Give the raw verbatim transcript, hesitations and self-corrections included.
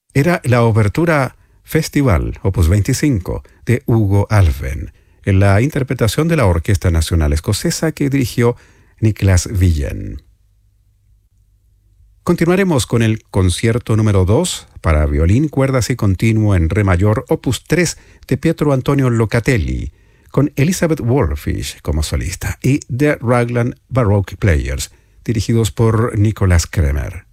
Era la obertura Festival, opus veinticinco, de Hugo Alven, en la interpretación de la Orquesta Nacional Escocesa que dirigió Nicholas Willen. Continuaremos con el concierto número dos para violín, cuerdas y continuo en re mayor, opus tres de Pietro Antonio Locatelli, con Elizabeth Warfish como solista y The Raglan Baroque Players, dirigidos por Nicholas Kremer.